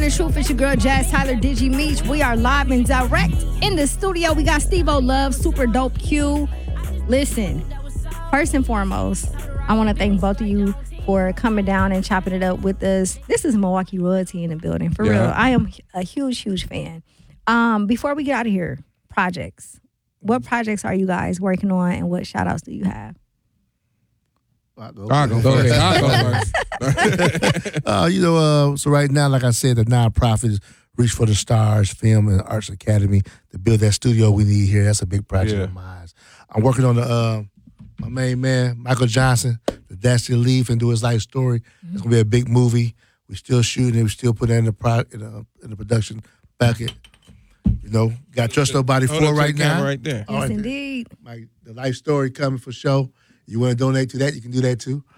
the truth. It's your girl, Jazz Tyler, Digi Meech. We are live and direct in the studio. We got Steve-O Love, Super Dope Q. Listen, first and foremost, I want to thank both of you for coming down and chopping it up with us. This is Milwaukee royalty in the building. For real. I am a huge, huge fan. Before we get out of here, projects. What projects are you guys working on and what shout outs do you have? I'll go first. So right now, like I said, the nonprofit is Reach for the Stars Film and Arts Academy to build that studio we need here. That's a big project of mine. I'm working on my main man, Michael Johnson, the Dash to Leave and do his life story. It's gonna be a big movie. We're still shooting it. We still put it in the production bucket. You know, got Trust Nobody 4 right now. Right there. Yes, indeed. The life story coming for show. You want to donate to that, you can do that too.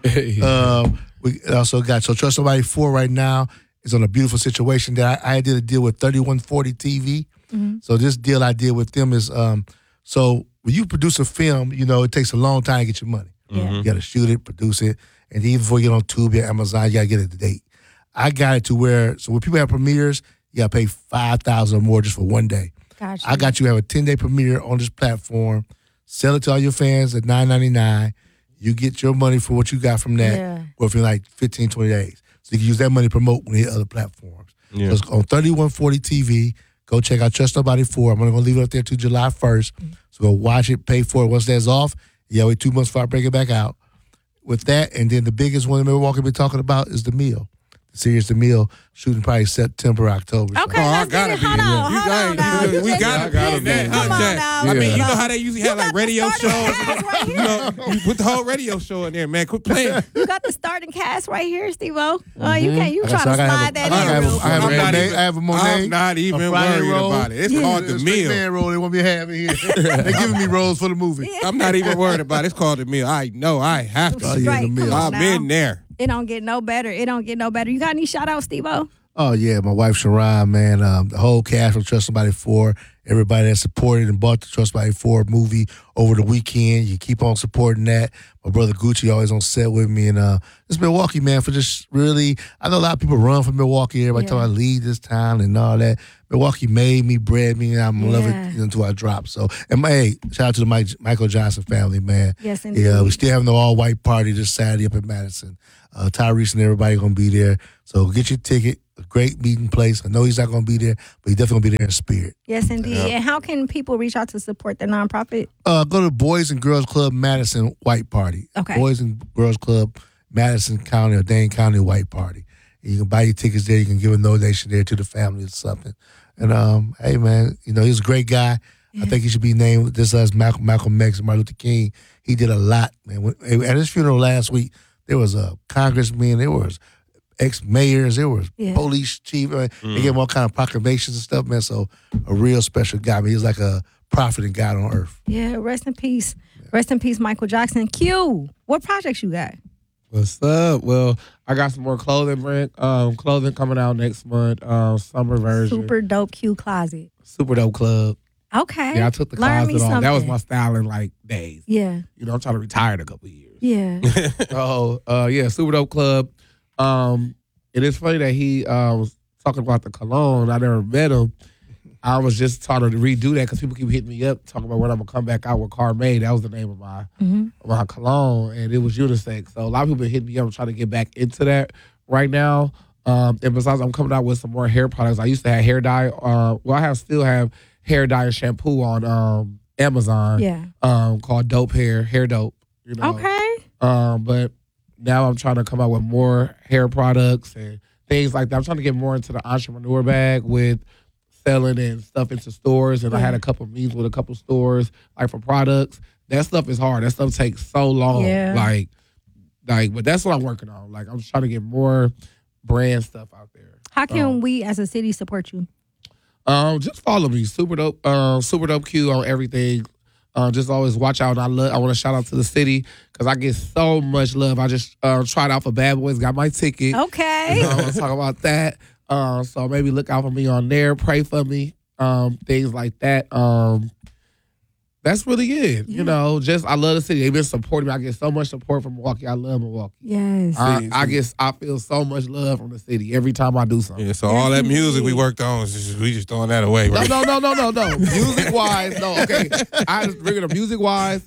We also got Trust Nobody 4 right now. It's on a beautiful situation that I did a deal with 3140 TV. So this deal I did with them is, so when you produce a film, you know, it takes a long time to get your money. You got to shoot it, produce it, and even before you get on Tubi or Amazon, you got to get it to date. I got it to where, so when people have premieres, you got to pay $5,000 or more just for one day. Gotcha. I got you to have a 10-day premiere on this platform. Sell it to all your fans at $9.99. You get your money for what you got from that, or for like 15, 20 days. So you can use that money to promote when you hit other platforms. So it's on 3140 TV. Go check out Trust Nobody 4. I'm going to leave it up there till July 1st. So go watch it, pay for it. Once that's off, wait 2 months before I bring it back out. With that, and then the biggest one that Milwaukee been talking about is The Meal. The series The Meal, shooting probably September, October. Okay, I gotta be hold on. We gotta be that. Come on now. I mean, you know how they usually have like radio shows. Right You know, you put the whole radio show in there, man. Quit playing. You got the starting cast right here, Steve-O. You can't. You try to slide that in. I have a Monet. I'm not even worried about it. It's called The Meal. Man roll. They want me to have it here. They're giving me roles for the movie. I'm not even worried about it. It's called The Meal. I know I have to. The Meal. I'm in there. It don't get no better. It don't get no better. You got any shout outs, Steve-O? Oh, yeah. My wife, Sharon, man. The whole cast from Trust Somebody 4. Everybody that supported and bought the Trust Somebody 4 movie over the weekend. You keep on supporting that. My brother Gucci always on set with me. And it's Milwaukee, man, for just really, I know a lot of people run from Milwaukee. Everybody talking about leave this town and all that. Milwaukee made me, bred me, and I'm loving it until I drop. So, and shout out to the Michael Johnson family, man. Yes, indeed. Yeah, we still having the all-white party this Saturday up in Madison. Tyrese and everybody going to be there. So get your ticket. A great meeting place. I know he's not going to be there, but he's definitely going to be there in spirit. Yes, indeed. And how can people reach out to support the nonprofit? Go to Boys and Girls Club Madison White Party. Okay. Boys and Girls Club Madison County or Dane County White Party. And you can buy your tickets there. You can give a donation there to the family or something. And hey, man, you know, he's a great guy. I think he should be named just as Malcolm X and Martin Luther King. He did a lot, man. At his funeral last week, there was a congressman, there was ex-mayors, there was police chief. They gave him all kind of proclamations and stuff, man. So a real special guy. I mean, he was like a prophet and God on earth. Yeah, rest in peace. Rest in peace, Michael Jackson. Q, what projects you got? What's up? Well, I got some more clothing coming out next month. Summer version. Super Dope Q Closet. Super Dope Club. Okay. Yeah, I took the closet off. That was my styling like days. Yeah. You know, I'm trying to retire in a couple of years. Yeah. Super Dope Club. It is funny that he was talking about the cologne. I never met him. I was just trying to redo that because people keep hitting me up talking about when I'm going to come back out with Carmade. That was the name of my cologne, and it was unisex. So a lot of people hitting me up trying to get back into that right now. And besides, I'm coming out with some more hair products. I used to have hair dye. Still have hair dye and shampoo on Amazon. Yeah. Called Dope Hair Dope. You know. Okay. But now I'm trying to come out with more hair products and things like that. I'm trying to get more into the entrepreneur bag with selling and stuff into stores. And I had a couple of meetings with a couple of stores, like for products. That stuff is hard. That stuff takes so long. Yeah. But that's what I'm working on. Like, I'm just trying to get more brand stuff out there. How can we as a city support you? Just follow me, Super Dope Q on everything. Just always watch out. I want to shout out to the city because I get so much love. I just tried out for Bad Boys, got my ticket. Okay. I want to talk about that. So maybe look out for me on there. Pray for me. Things like that. that's really it. You know, just I love the city. They've been supporting me. I get so much support from Milwaukee. I love Milwaukee. Yes. I feel so much love from the city every time I do something. Yeah, so all that music we worked on, we just throwing that away, right? No. Music-wise, no. Okay, I just bring it up. Music-wise,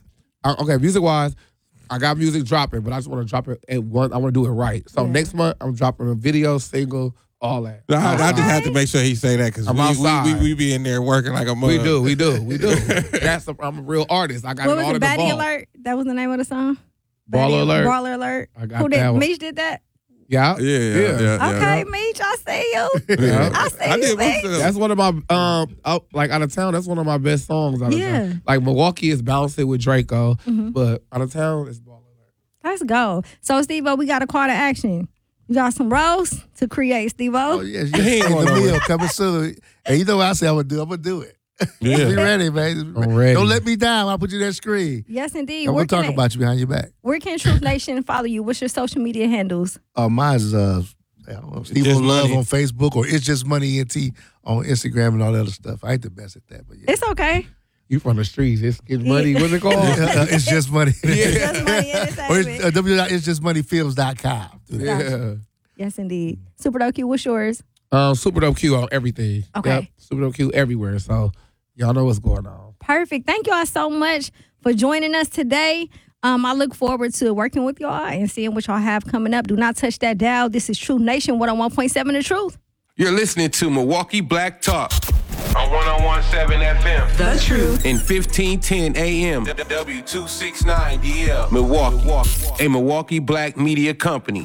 I got music dropping, but I just want to drop it at once. I want to do it right. So next month, I'm dropping a video, single, all that. I just have to make sure he say that because we be in there working like a mother. We do. I'm a real artist. I got what it all was in it, the Baddie vault. Alert? That was the name of the song? Baller Alert. Baller Alert. I got Who that did? one. Meech did that? Yeah. Okay, Meech, I see you. Yeah. I see you, Meech. That's one of my like out of town. That's one of my best songs out of town. Like Milwaukee is bouncing with Draco, but out of town it's Baller Alert. Let's go. So, Steve-O, we got a call to action. You got some roast to create, Steve-O? Oh, yes. The meal coming soon. And you know what I say I'm going to do it. Yeah. Be ready, man. I'm ready. Don't let me down. I'll put you that screen. Yes, indeed. I'm going to talk about you behind your back. Where can Truth Nation follow you? What's your social media handles? Mine's Steve-O Love on Facebook, or It's Just Money ENT on Instagram and all that other stuff. I ain't the best at that, but yeah. It's okay. You from the streets. It's money. What's it called? It's Just Money. It's Just Money Or Entertainment. www.itsjustmoneyfilms.com. Gotcha. Yes, indeed. Super Dope Q, what's yours? Super Dope Q on everything. Okay. Yep. Super Dope Q everywhere. So y'all know what's going on. Perfect. Thank y'all so much for joining us today. I look forward to working with y'all and seeing what y'all have coming up. Do not touch that dial. This is Truth Nation 101.7 The Truth. You're listening to Milwaukee Black Talk on 101.7 FM. The Truth. In 1510 AM. W269DL. Milwaukee. A Milwaukee Black media company.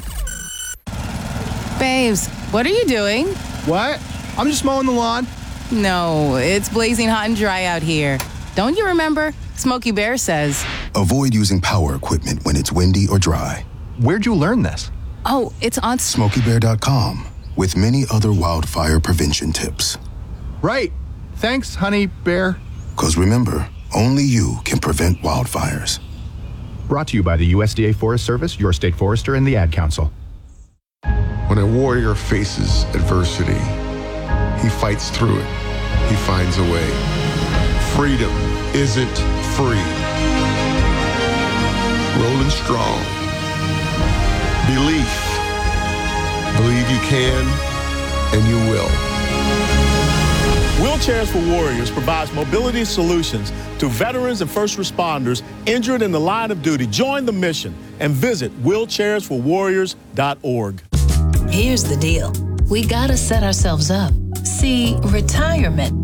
Babes, what are you doing? What? I'm just mowing the lawn. No, it's blazing hot and dry out here. Don't you remember? Smokey Bear says. Avoid using power equipment when it's windy or dry. Where'd you learn this? Oh, it's on SmokeyBear.com with many other wildfire prevention tips. Right. Thanks, honey bear. Because remember, only you can prevent wildfires. Brought to you by the USDA Forest Service, your state forester, and the Ad Council. When a warrior faces adversity, he fights through it. He finds a way. Freedom isn't free. Rolling strong. Belief. Believe you can, and you will. Wheelchairs for Warriors provides mobility solutions to veterans and first responders injured in the line of duty. Join the mission and visit wheelchairsforwarriors.org. Here's the deal. We gotta set ourselves up. See, retirement